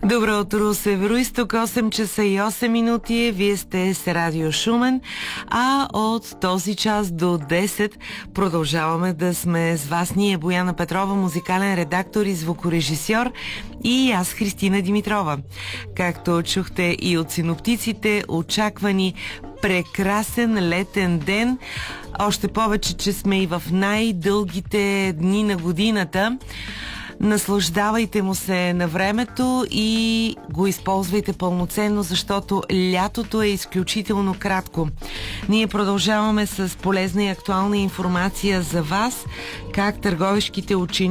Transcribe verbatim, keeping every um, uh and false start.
Добро утро, Североизток, осем часа и осем минути. Вие сте с Радио Шумен, а от този час до десет продължаваме да сме с вас. Ние, Бояна Петрова, музикален редактор и звукорежисьор, и аз, Христина Димитрова. Както чухте и от синоптиците, очаквани прекрасен летен ден. Още повече, че сме и в най-дългите дни на годината. Наслаждавайте му се на времето и го използвайте пълноценно, защото лятото е изключително кратко. Ние продължаваме с полезна и актуална информация за вас, как търговешките учени